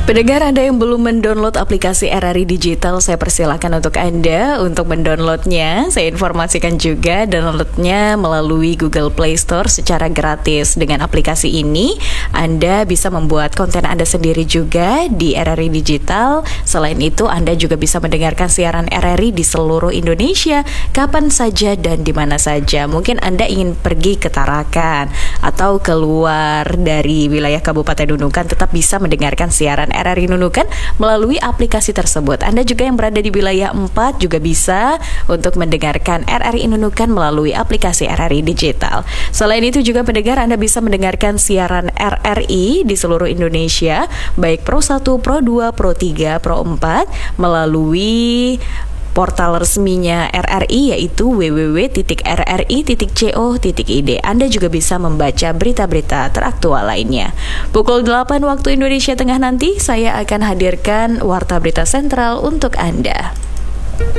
Pendengar Anda yang belum mendownload aplikasi RRI Digital, saya persilakan untuk Anda untuk mendownloadnya. Saya informasikan juga downloadnya melalui Google Play Store secara gratis. Dengan aplikasi ini, Anda bisa membuat konten Anda sendiri juga di RRI Digital. Selain itu, Anda juga bisa mendengarkan siaran RRI di seluruh Indonesia, kapan saja dan di mana saja. Mungkin Anda ingin pergi ke Tarakan atau keluar dari wilayah Kabupaten Nunukan, tetap bisa mendengarkan siaran RRI Nunukan melalui aplikasi tersebut. Anda juga yang berada di wilayah 4 juga bisa untuk mendengarkan RRI Nunukan melalui aplikasi RRI Digital. Selain itu juga pendengar, Anda bisa mendengarkan siaran RRI di seluruh Indonesia, baik Pro 1, Pro 2, Pro 3, Pro 4 melalui portal resminya RRI, yaitu www.rri.co.id. Anda juga bisa membaca berita-berita teraktual lainnya. Pukul 8 waktu Indonesia Tengah nanti saya akan hadirkan Warta Berita Sentral untuk Anda.